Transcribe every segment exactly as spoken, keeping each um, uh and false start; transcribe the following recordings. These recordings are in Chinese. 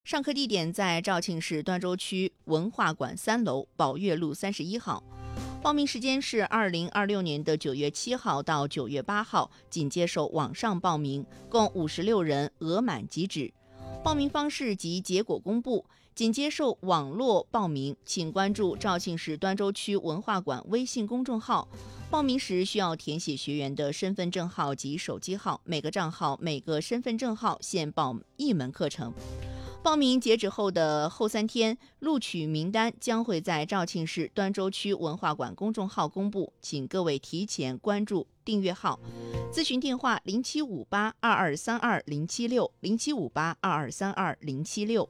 上课地点在肇庆市端州区文化馆三楼宝悦路三十一号。报名时间是二零二六年的九月七号到九月八号，仅接受网上报名，共五十六人，额满即止。报名方式及结果公布，仅接受网络报名，请关注肇庆市端州区文化馆微信公众号。报名时需要填写学员的身份证号及手机号，每个账号、每个身份证号限报一门课程。报名截止后的后三天，录取名单将会在肇庆市端州区文化馆公众号公布，请各位提前关注订阅号。咨询电话零七五八二二三二零七六零七五八二二三二零七六。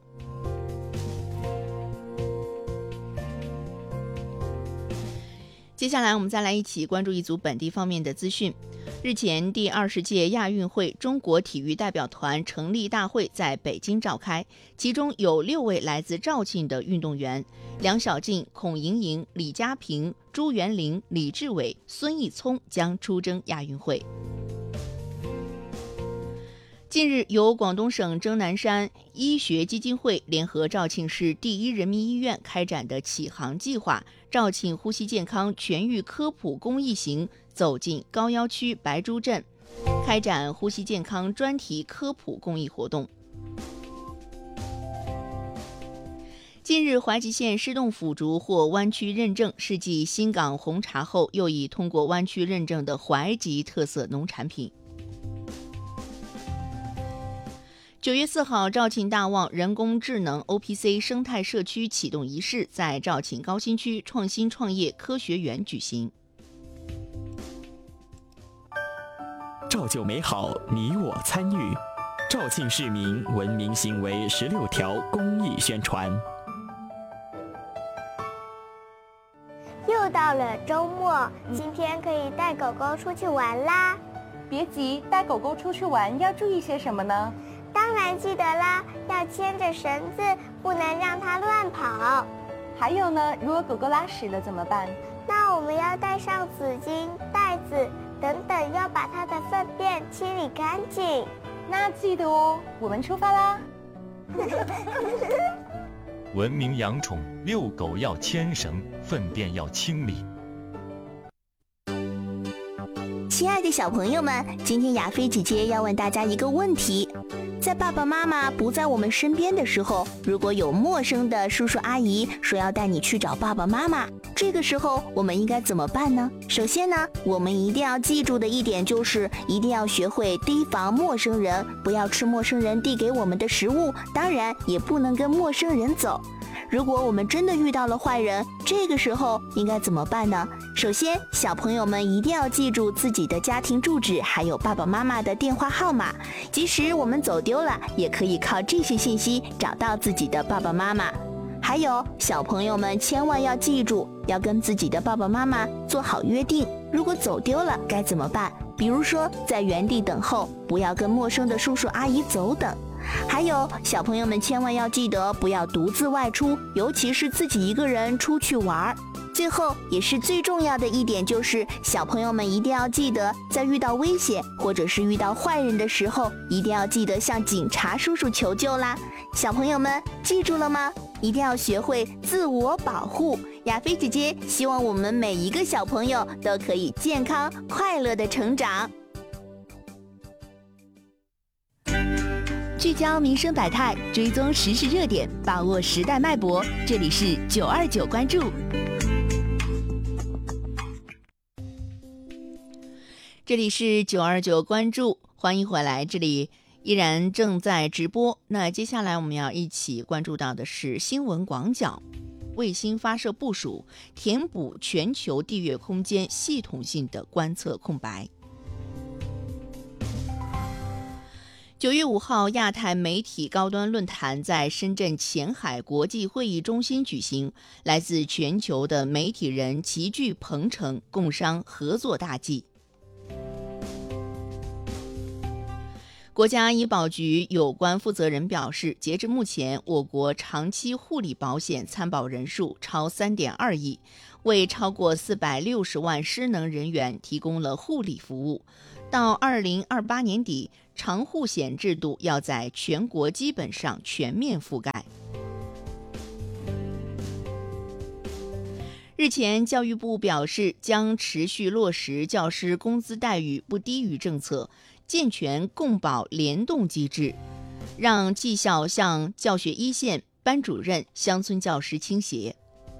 接下来我们再来一起关注一组本地方面的资讯。日前，第二十届亚运会中国体育代表团成立大会在北京召开，其中有六位来自肇庆的运动员：梁晓静、孔莹莹、李佳平、朱元玲、李志伟、孙毅聪将出征亚运会。近日，由广东省钟南山医学基金会联合肇庆市第一人民医院开展的启航计划肇庆呼吸健康全域科普公益行走进高要区白珠镇，开展呼吸健康专题科普公益活动。近日，怀集县施冻腐竹获湾区认证，是继新港红茶后又已通过湾区认证的怀集特色农产品。九月四号，肇庆大旺人工智能 O P C 生态社区启动仪式在肇庆高新区创新创业科学园举行。 造就美好，你我参与。肇庆市民文明行为十六条公益宣传。 又到了周末，今天可以带狗狗出去玩啦。 别急，带狗狗出去玩要注意些什么呢？ 当然记得啦，要牵着绳子，不能让它乱跑。 还有呢，如果狗狗拉屎了怎么办？ 那我们要带上纸巾、袋子等等，要把它的粪便清理干净。 那记得哦，我们出发啦！ 文明养宠，遛狗要牵绳，粪便要清理。 亲爱的小朋友们，今天亚飞姐姐要问大家一个问题：在爸爸妈妈不在我们身边的时候，如果有陌生的叔叔阿姨说要带你去找爸爸妈妈，这个时候我们应该怎么办呢？首先呢，我们一定要记住的一点就是一定要学会提防陌生人，不要吃陌生人递给我们的食物，当然也不能跟陌生人走。如果我们真的遇到了坏人，这个时候应该怎么办呢？首先，小朋友们一定要记住自己的家庭住址，还有爸爸妈妈的电话号码。即使我们走丢了，也可以靠这些信息找到自己的爸爸妈妈。还有，小朋友们千万要记住，要跟自己的爸爸妈妈做好约定。如果走丢了该怎么办？比如说，在原地等候，不要跟陌生的叔叔阿姨走等。还有，小朋友们千万要记得不要独自外出，尤其是自己一个人出去玩。最后也是最重要的一点就是小朋友们一定要记得，在遇到危险或者是遇到坏人的时候，一定要记得向警察叔叔求救啦。小朋友们记住了吗？一定要学会自我保护。亚飞姐姐希望我们每一个小朋友都可以健康快乐的成长。 聚焦民生百态，追踪时事热点，把握时代脉搏。这里是九二九关注。这里是九二九关注，欢迎回来，这里依然正在直播。那接下来我们要一起关注到的是新闻广角，卫星发射部署，填补全球地月空间系统性的观测空白。九月五号，亚太媒体高端论坛在深圳前海国际会议中心举行，来自全球的媒体人齐聚鹏城，共商合作大计。国家医保局有关负责人表示，截至目前，我国长期护理保险参保人数超 三点二亿，为超过四百六十万失能人员提供了护理服务。 到二零二八年底，长护险制度要在全国基本上全面覆盖。日前，教育部表示将持续落实教师工资待遇不低于政策，健全共保联动机制，让绩效向教学一线、班主任、乡村教师倾斜。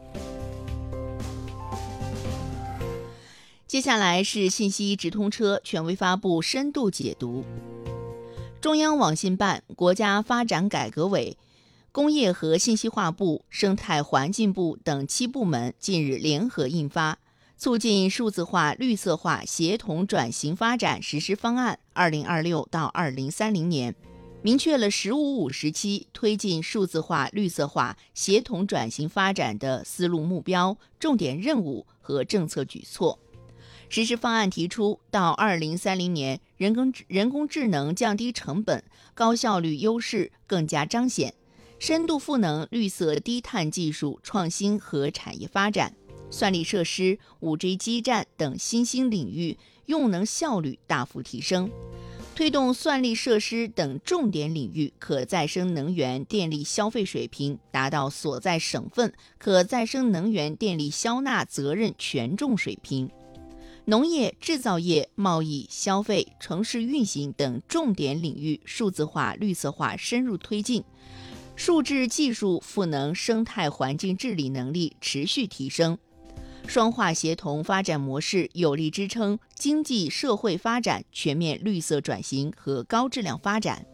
接下来是信息直通车权威发布深度解读。中央网信办、国家发展改革委、工业和信息化部、生态环境部等七部门近日联合印发《促进数字化绿色化协同转型发展实施方案（二零二六到二零三零年）》，明确了“十五五”时期推进数字化绿色化协同转型发展的思路目标、重点任务和政策举措。实施方案提出，到二零三零年，人工人工智能降低成本、高效率优势更加彰显。深度赋能绿色低碳技术创新和产业发展，算力设施、五 G 基站等新兴领域用能效率大幅提升，推动算力设施等重点领域可再生能源电力消费水平达到所在省份可再生能源电力消纳责任权重水平。农业、制造业、贸易、消费、城市运行等重点领域数字化、绿色化深入推进，数字技术赋能生态环境治理能力持续提升，双化协同发展模式有力支撑经济社会发展全面绿色转型和高质量发展。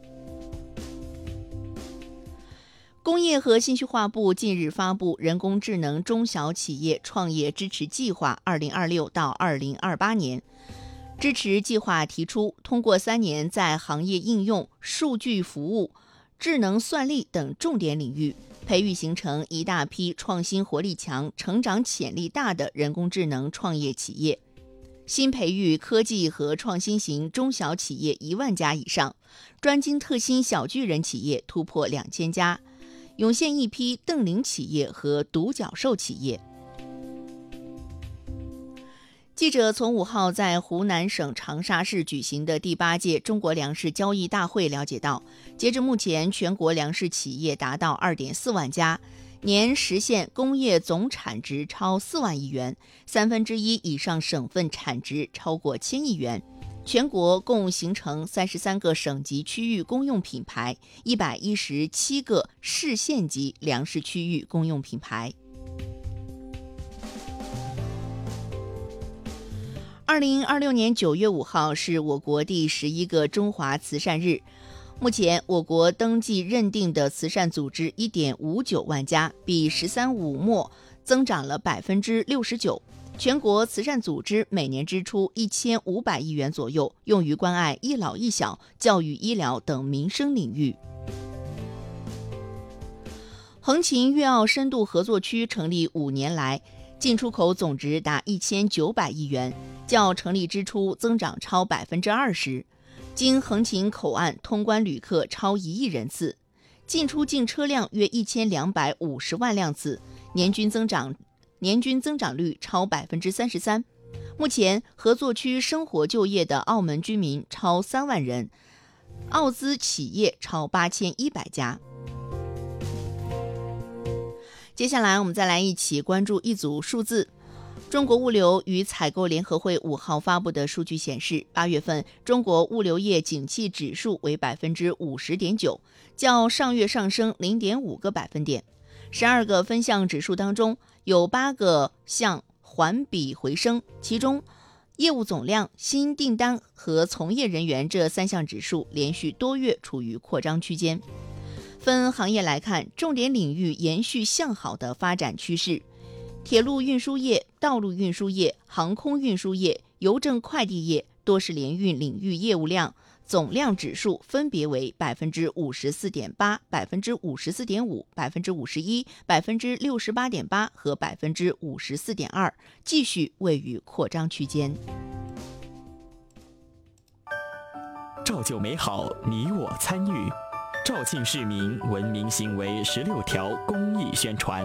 工业和信息化部近日发布《人工智能中小企业创业支持计划（二零二六到二零二八年）》。支持计划提出，通过三年在行业应用、数据服务、智能算力等重点领域，培育形成一大批创新活力强、成长潜力大的人工智能创业企业。新培育科技和创新型中小企业一万家以上，专精特新小巨人企业突破两千家。涌现一批瞪羚企业和独角兽企业。记者从五号在湖南省长沙市举行的第八届中国粮食交易大会了解到，截至目前，全国粮食企业达到 二点四万家，年实现工业总产值超四万亿元，三分之一以上省份产值超过千亿元。全国共形成三十三个省级区域公用品牌，一百一十七个市县级粮食区域公用品牌。二零二六年九月五号是我国第十一个中华慈善日。目前，我国登记认定的慈善组织 一点五九万家，比“十三五”末增长了百分之六十九。全国慈善组织每年支出一千五百亿元左右，用于关爱一老一小、教育、医疗等民生领域。横琴粤澳深度合作区成立五年来，进出口总值达一千九百亿元，较成立之初增长超百分之二十。经横琴口岸通关旅客超一亿人次，进出境车辆约一千两百五十万辆次，年均增长。年均增长率超百分之三十三。目前，合作区生活就业的澳门居民超三万人，澳资企业超八千一百家。接下来，我们再来一起关注一组数字。中国物流与采购联合会五号发布的数据显示，八月份中国物流业景气指数为百分之五十点九，较上月上升零点五个百分点。十二个分项指数当中，有八个项环比回升，其中业务总量、新订单和从业人员这三项指数连续多月处于扩张区间。分行业来看，重点领域延续向好的发展趋势，铁路运输业、道路运输业、航空运输业、邮政快递业、多式联运领域业务量总量指数分别为百分之五十四点八、百分之五十四点五、百分之五十一、百分之六十八点八和百分之五十四点二，继续位于扩张区间。 照旧美好，你我参与。肇庆市民文明行为十六条公益宣传。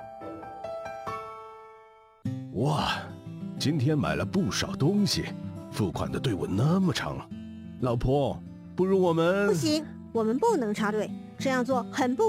哇，今天买了不少东西， 付款的队伍那么长，老婆，不如我们…… 不行，我们不能插队，这样做很不